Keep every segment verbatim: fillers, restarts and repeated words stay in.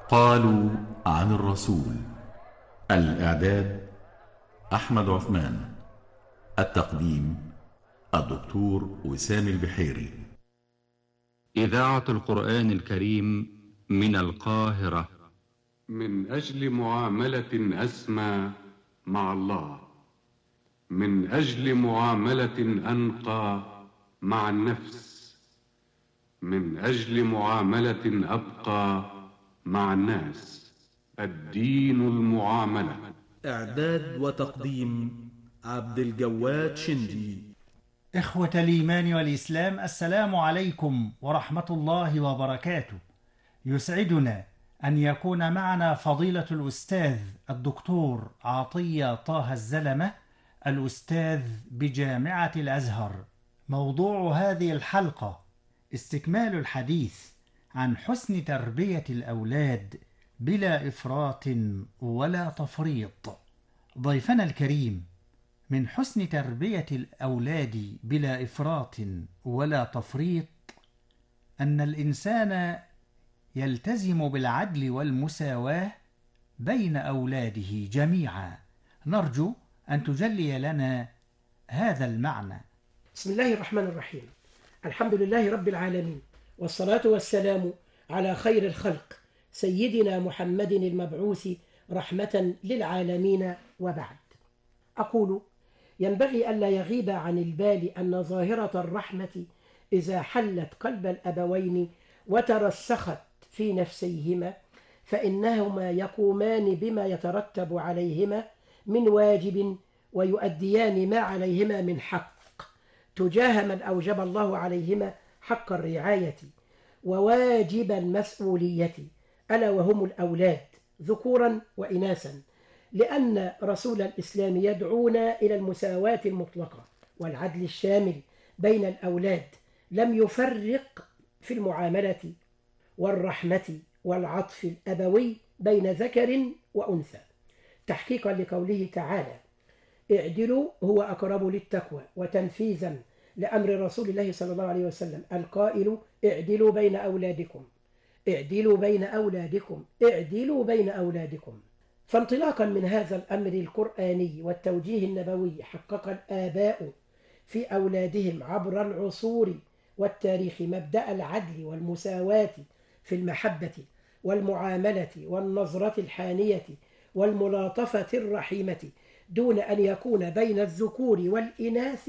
قالوا عن الرسول. الإعداد أحمد عثمان. التقديم الدكتور وسام البحيري. إذاعة القرآن الكريم من القاهرة. من أجل معاملة أسمى مع الله، من أجل معاملة أنقى مع النفس، من أجل معاملة أبقى مع الناس. الدين المعاملة. إعداد وتقديم عبد الجواد شندي. إخوة الإيمان والإسلام، السلام عليكم ورحمة الله وبركاته. يسعدنا أن يكون معنا فضيلة الأستاذ الدكتور عطية طه الزلمة، الأستاذ بجامعة الأزهر. موضوع هذه الحلقة استكمال الحديث عن حسن تربية الأولاد بلا إفراط ولا تفريط. ضيفنا الكريم، من حسن تربية الأولاد بلا إفراط ولا تفريط أن الإنسان يلتزم بالعدل والمساواة بين أولاده جميعا. نرجو أن تجلي لنا هذا المعنى. بسم الله الرحمن الرحيم. الحمد لله رب العالمين، والصلاة والسلام على خير الخلق سيدنا محمد المبعوث رحمة للعالمين، وبعد. أقول: ينبغي ألا يغيب عن البال أن ظاهرة الرحمة إذا حلت قلب الأبوين وترسخت في نفسيهما فإنهما يقومان بما يترتب عليهما من واجب، ويؤديان ما عليهما من حق تجاه من أوجب الله عليهما حق الرعاية وواجب المسؤولية، ألا وهم الأولاد ذكورا وإناثا، لأن رسول الإسلام يدعونا إلى المساواة المطلقة والعدل الشامل بين الأولاد، لم يفرق في المعاملة والرحمة والعطف الأبوي بين ذكر وأنثى، تحقيقا لقوله تعالى: اعدلوا هو أقرب للتقوى، وتنفيذا لأمر رسول الله صلى الله عليه وسلم القائل: اعدلوا بين أولادكم اعدلوا بين أولادكم اعدلوا بين أولادكم. فانطلاقا من هذا الأمر القرآني والتوجيه النبوي، حقق الآباء في أولادهم عبر العصور والتاريخ مبدأ العدل والمساواة في المحبة والمعاملة والنظرة الحانية والملاطفة الرحيمة، دون أن يكون بين الذكور والإناث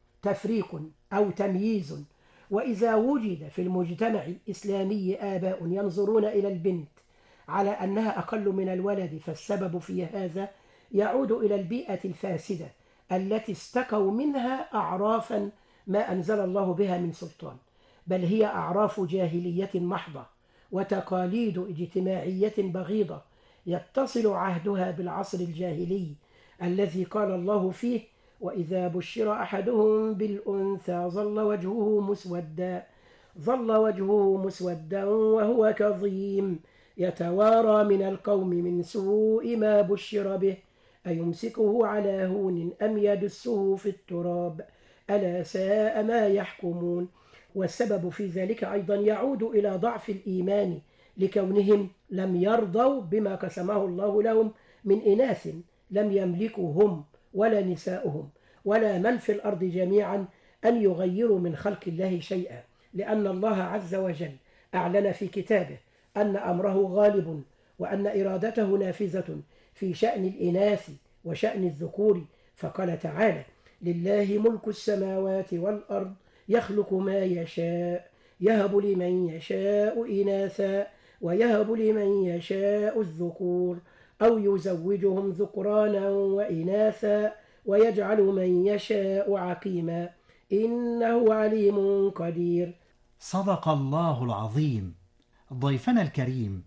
تفريق أو تمييز. وإذا وجد في المجتمع الإسلامي آباء ينظرون إلى البنت على أنها أقل من الولد، فالسبب في هذا يعود إلى البيئة الفاسدة التي استقوا منها أعرافا ما أنزل الله بها من سلطان، بل هي أعراف جاهلية محضة وتقاليد اجتماعية بغيضة يتصل عهدها بالعصر الجاهلي الذي قال الله فيه: وإذا بشر أحدهم بالأنثى ظل وجهه مسودا ظل وجهه مسودا وهو كظيم يتوارى من القوم من سوء ما بشر به أيمسكه على هون أم يدسه في التراب ألا ساء ما يحكمون. والسبب في ذلك أيضا يعود إلى ضعف الإيمان، لكونهم لم يرضوا بما قسمه الله لهم من إناث لم يملكوا هم ولا نساؤهم ولا من في الأرض جميعا أن يغيروا من خلق الله شيئا، لأن الله عز وجل أعلن في كتابه أن أمره غالب وأن إرادته نافذة في شأن الإناث وشأن الذكور، فقال تعالى: لله ملك السماوات والأرض يخلق ما يشاء يهب لمن يشاء إناثا ويهب لمن يشاء الذكور أو يزوجهم ذكرانا وإناثا ويجعل من يشاء عقيما إنه عليم قدير. صدق الله العظيم. ضيفنا الكريم،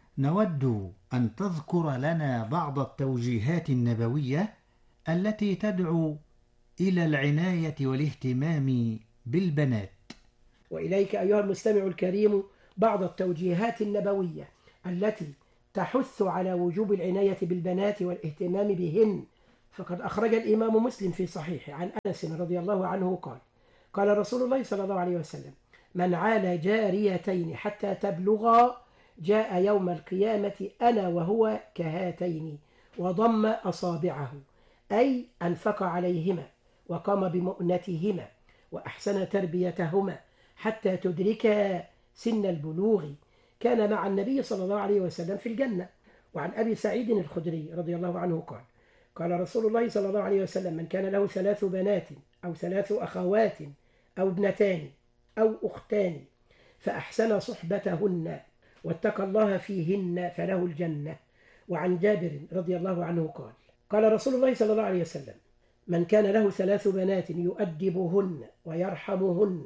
نود أن تذكر لنا بعض التوجيهات النبوية التي تدعو إلى العناية والاهتمام بالبنات. وإليك أيها المستمع الكريم بعض التوجيهات النبوية التي تحث على وجوب العناية بالبنات والاهتمام بهن. فقد أخرج الإمام مسلم في صحيحه عن أنس رضي الله عنه قال: قال رسول الله صلى الله عليه وسلم: من عال جاريتين حتى تبلغا جاء يوم القيامة أنا وهو كهاتين وضم أصابعه، أي أنفق عليهما وقام بمؤنتهما وأحسن تربيتهما حتى تدركا سن البلوغ. كان مع النبي صلى الله عليه وسلم في الجنة. وعن أبي سعيد الخدري رضي الله عنه قال قال رسول الله صلى الله عليه وسلم: من كان له ثلاث بنات أو ثلاث أخوات أو ابنتان أو أختان فأحسن صحبتهن واتقى الله فيهن فله الجنة. وعن جابر رضي الله عنه قال قال رسول الله صلى الله عليه وسلم: من كان له ثلاث بنات يؤدبهن ويرحمهن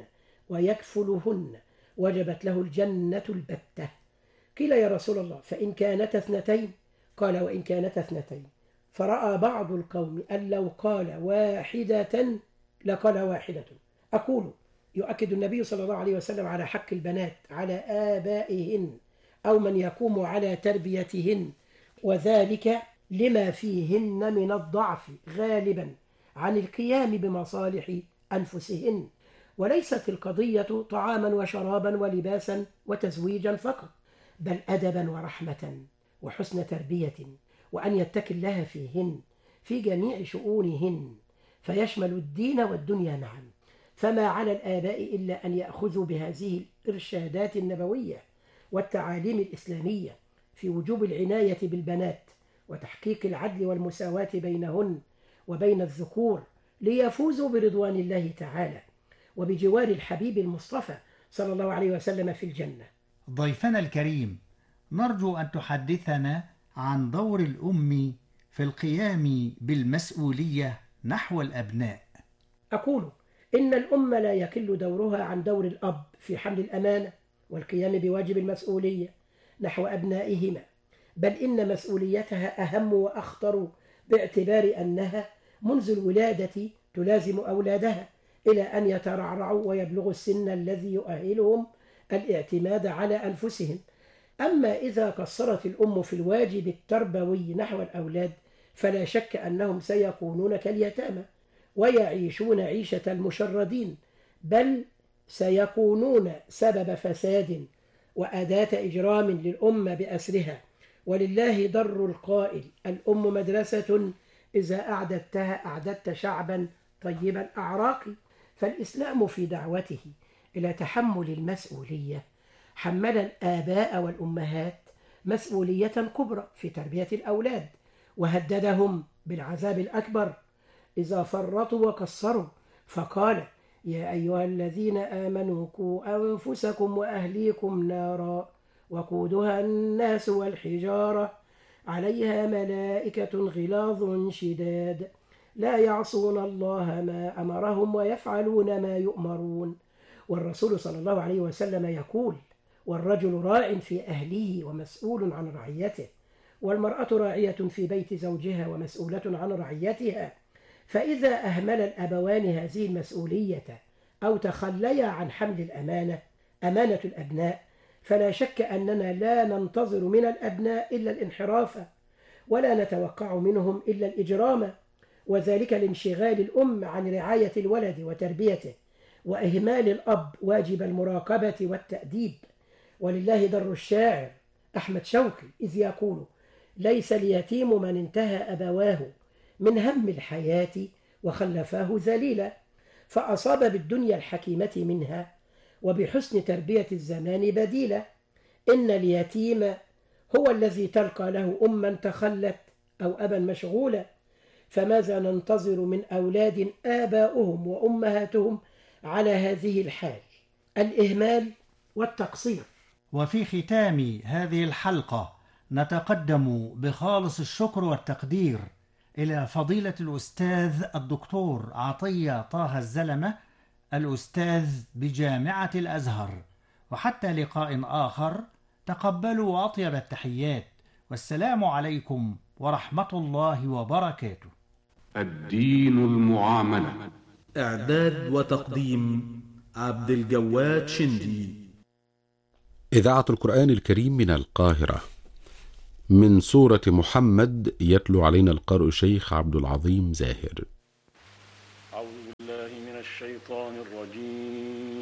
ويكفلهن وجبت له الجنة البتة. قيل: يا رسول الله فإن كانت اثنتين؟ قال: وإن كانت اثنتين. فرأى بعض القوم أن لو قال واحدة لقال واحدة. أقول: يؤكد النبي صلى الله عليه وسلم على حق البنات على آبائهن أو من يقوم على تربيتهن، وذلك لما فيهن من الضعف غالبا عن القيام بمصالح أنفسهن، وليست القضية طعاما وشرابا ولباسا وتزويجا فقط، بل أدبا ورحمة وحسن تربية، وأن يتقي الله فيهن في جميع شؤونهن، فيشمل الدين والدنيا معا. فما على الآباء إلا أن يأخذوا بهذه الإرشادات النبوية والتعاليم الإسلامية في وجوب العناية بالبنات وتحقيق العدل والمساواة بينهن وبين الذكور، ليفوزوا برضوان الله تعالى وبجوار الحبيب المصطفى صلى الله عليه وسلم في الجنة. ضيفنا الكريم، نرجو أن تحدثنا عن دور الأم في القيام بالمسؤولية نحو الأبناء. أقول: إن الأم لا يقل دورها عن دور الأب في حمل الأمانة والقيام بواجب المسؤولية نحو أبنائهما، بل إن مسؤوليتها أهم وأخطر، باعتبار أنها منذ الولادة تلازم أولادها إلى أن يترعرعوا ويبلغوا السن الذي يؤهلهم الاعتماد على أنفسهم. أما إذا قصرت الأم في الواجب التربوي نحو الأولاد فلا شك أنهم سيكونون كاليتامى ويعيشون عيشة المشردين، بل سيكونون سبب فساد وأداة إجرام للأمة بأسرها. ولله در القائل: الأم مدرسة إذا أعددتها أعددت شعبا طيب الأعراق. فالإسلام في دعوته إلى تحمل المسؤولية حمل الآباء والأمهات مسؤولية كبرى في تربية الأولاد، وهددهم بالعذاب الأكبر إذا فرطوا وقصروا، فقال: يا أيها الذين آمنوا قوا أنفسكم وأهليكم نارا وقودها الناس والحجارة عليها ملائكة غلاظ شداد لا يعصون الله ما أمرهم ويفعلون ما يؤمرون. والرسول صلى الله عليه وسلم يقول: والرجل راع في أهله ومسؤول عن رعيته، والمرأة راعية في بيت زوجها ومسؤولة عن رعيتها. فإذا أهمل الأبوان هذه المسؤولية أو تخليا عن حمل الأمانة أمانة الأبناء، فلا شك أننا لا ننتظر من الأبناء إلا الانحراف، ولا نتوقع منهم إلا الإجرام، وذلك لانشغال الأم عن رعاية الولد وتربيته، وإهمال الأب واجب المراقبة والتأديب. ولله در الشاعر أحمد شوقي إذ يقول: ليس اليتيم من انتهى أبواه من هم الحياة وخلفاه ذليلا، فأصاب بالدنيا الحكيمة منها وبحسن تربية الزمان بديلا. إن اليتيم هو الذي تلقى له أما تخلت أو أبا مشغولا، فماذا ننتظر من أولاد آباؤهم وأمهاتهم على هذه الحال؟ الإهمال والتقصير. وفي ختام هذه الحلقة نتقدم بخالص الشكر والتقدير إلى فضيلة الأستاذ الدكتور عطية طه الزلمة، الأستاذ بجامعة الأزهر. وحتى لقاء آخر، تقبلوا أطيب التحيات، والسلام عليكم ورحمة الله وبركاته. الدين المعاملة. إعداد وتقديم عبد الجواد شندي. إذاعة القرآن الكريم من القاهرة. من سورة محمد يتلو علينا القارئ الشيخ عبد العظيم زاهر. أعوذ بالله من الشيطان الرجيم.